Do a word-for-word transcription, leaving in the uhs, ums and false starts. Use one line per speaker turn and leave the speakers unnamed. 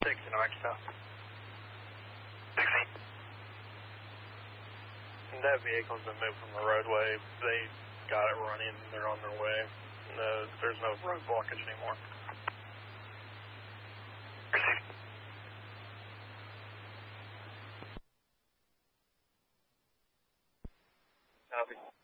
Six in Arkansas.
sixteen.
That vehicle's been moved from the roadway. They got it running. They're on their way. No, there's no road blockage anymore.
Received.
Copy.